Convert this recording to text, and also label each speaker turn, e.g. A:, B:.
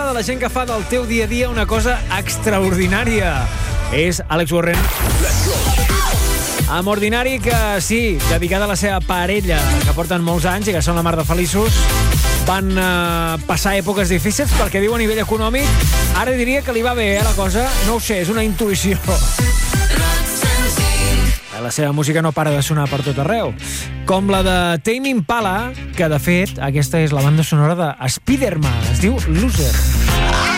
A: de la gent que fa del teu dia a dia una cosa extraordinària. És Àlex Warren. Amb Ordinari, que sí, dedicada a la seva parella, que porten molts anys i que són la mar de feliços. Van passar èpoques difícils perquè diu a nivell econòmic. Ara diria que li va bé, la cosa. No ho sé, és una intuïció. La seva música no para de sonar per tot arreu. Com la de Tame Impala, que de fet aquesta és la banda sonora de Spider-Man. Es diu Loser.